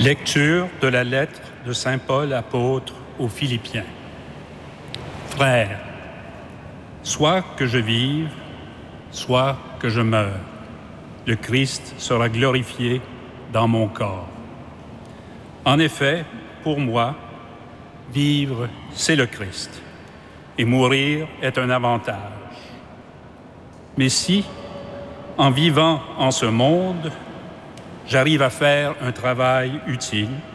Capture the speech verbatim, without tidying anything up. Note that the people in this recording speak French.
Lecture de la lettre de saint Paul apôtre aux Philippiens. Frères, soit que je vive, soit que je meure, le Christ sera glorifié dans mon corps. En effet, pour moi, vivre, c'est le Christ, et mourir est un avantage. Mais si, en vivant en ce monde, j'arrive à faire un travail utile,